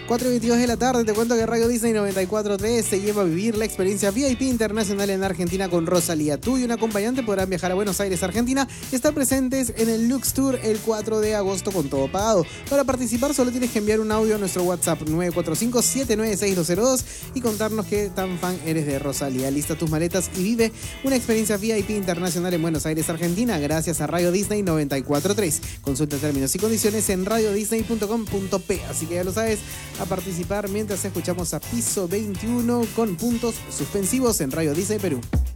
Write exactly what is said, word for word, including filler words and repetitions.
cuatro y veintidós de la tarde, te cuento que Radio Disney noventa y cuatro punto tres se lleva a vivir la experiencia V I P internacional en Argentina con Rosalía. Tú y un acompañante podrán viajar a Buenos Aires, Argentina, y estar presentes en el Lux Tour el cuatro de agosto con todo pagado. Para participar solo tienes que enviar un audio a nuestro WhatsApp nueve cuatro cinco, siete nueve seis dos cero dos y contarnos qué tan fan eres de Rosalía. Lista tus maletas y vive una experiencia V I P internacional en Buenos Aires, Argentina, gracias a Radio Disney noventa y cuatro punto tres. Consulta términos y condiciones en radio disney punto com punto pe. Así que ya lo sabes, a participar mientras escuchamos a Piso veintiuno con puntos suspensivos en Radio Disney Perú.